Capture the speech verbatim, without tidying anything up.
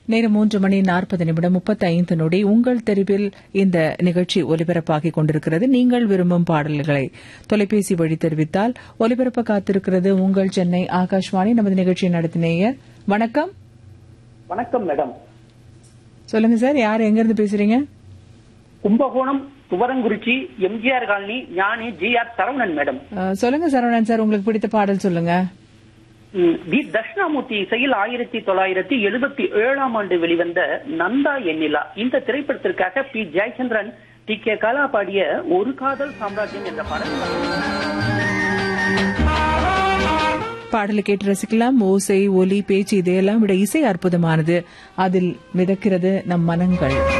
நேரம் மூன்று மணி நாற்பது நிமிடம் முப்பத்தி ஐந்து நொடி. உங்கள் தெருவில் இந்த நிகழ்ச்சி ஒலிபரப்பாகிக் கொண்டிருக்கிறது. நீங்கள் விரும்பும் பாடல்களை தொலைபேசி வழி தெரிவித்தால் ஒலிபரப்ப காத்திருக்கிறது உங்கள் சென்னை ஆகாஷ்வாணி. நமது நிகழ்ச்சியை நடத்தினேயர் வணக்கம். வணக்கம் மேடம். சொல்லுங்க சார், யார் எங்கிருந்து பேசுறீங்க? கும்பகோணம் துவரங்குறிச்சி எம்ஜிஆர் காலனி ஞானி ஜி ஆர் சரவணன் மேடம். சொல்லுங்க சரவணன் சார், உங்களுக்கு பிடித்த பாடல் சொல்லுங்க. வி தட்சிணாமூர்த்தி இசையில் ஆயிரத்தி தொள்ளாயிரத்தி எழுபத்தி ஏழாம் ஆண்டு வெளிவந்த நந்தா எண்ணிலா இந்த திரைப்படத்திற்காக பி ஜெயச்சந்திரன், டி கே கலா பாடிய ஒரு காதல் சாம்ராஜ்யம் என்ற பாடல். பாடலை கேட்டு ரசிக்கலாம். ஓசை, ஒலி, பேச்சு இதையெல்லாம் விட இசை அற்புதமானது. அதில் மிதக்கிறது நம் மனங்கள்.